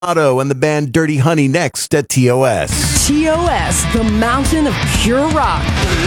Otto and the band Dirty Honey next at TOS. TOS, the mountain of pure rock.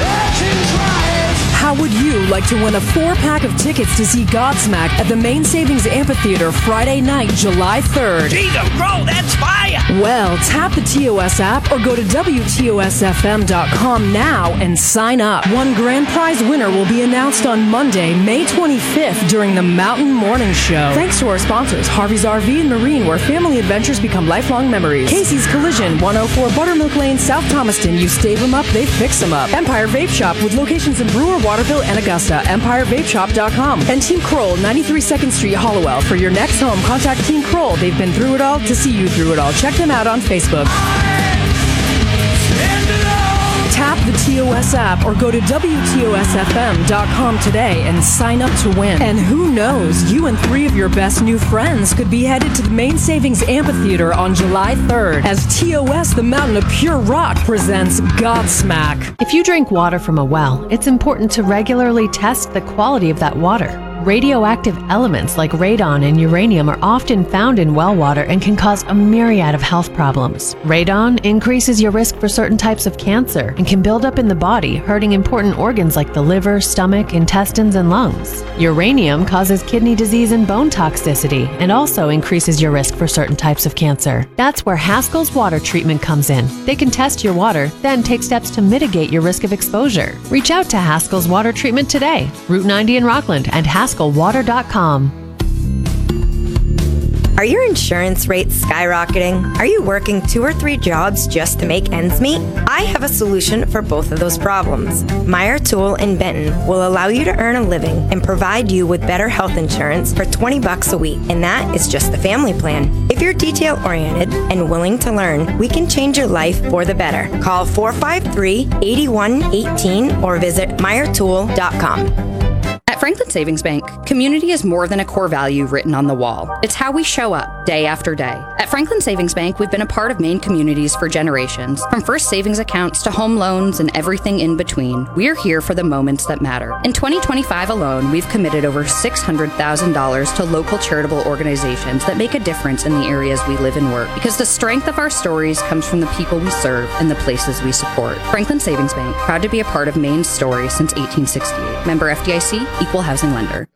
How would you like to win a 4-pack of tickets to see Godsmack at the Main Savings Amphitheater Friday night, July 3rd? Jesus, bro, that's fire! Well, tap the TOS app or go to WTOSFM.com now and sign up. One grand prize winner will be announced on Monday, May 25th during the Mountain Morning Show. Thanks to our sponsors, Harvey's RV and Marine, where family adventures become lifelong memories. Casey's Collision, 104 Buttermilk Lane, South Thomaston. You stave them up, they fix them up. Empire Vape Shop with locations in Brewer, Waterville, and Augusta. EmpireVapeShop.com. And Team Kroll, 93 2nd Street, Hollowell. For your next home, contact Team Kroll. They've been through it all to see you through it all. Check them out on Facebook. Tap the TOS app or go to WTOSFM.com today and sign up to win. And who knows, you and 3 of your best new friends could be headed to the Main Savings Amphitheater on July 3rd as TOS, the Mountain of Pure Rock, presents Godsmack. If you drink water from a well, it's important to regularly test the quality of that water. Radioactive elements like radon and uranium are often found in well water and can cause a myriad of health problems. Radon increases your risk for certain types of cancer and can build up in the body, hurting important organs like the liver, stomach, intestines, and lungs. Uranium causes kidney disease and bone toxicity and also increases your risk for certain types of cancer. That's where Haskell's Water Treatment comes in. They can test your water, then take steps to mitigate your risk of exposure. Reach out to Haskell's Water Treatment today, Route 90 in Rockland, and HaskellWater.com. Are your insurance rates skyrocketing? Are you working 2 or 3 jobs just to make ends meet? I have a solution for both of those problems. Meyer Tool in Benton will allow you to earn a living and provide you with better health insurance for $20 a week, and that is just the family plan. If you're detail-oriented and willing to learn, we can change your life for the better. Call 453-8118 or visit MeyerTool.com. At Franklin Savings Bank, community is more than a core value written on the wall. It's how we show up day after day. At Franklin Savings Bank, we've been a part of Maine communities for generations. From first savings accounts to home loans and everything in between, we're here for the moments that matter. In 2025 alone, we've committed over $600,000 to local charitable organizations that make a difference in the areas we live and work, because the strength of our stories comes from the people we serve and the places we support. Franklin Savings Bank, proud to be a part of Maine's story since 1868. Member FDIC, Equal Housing Lender.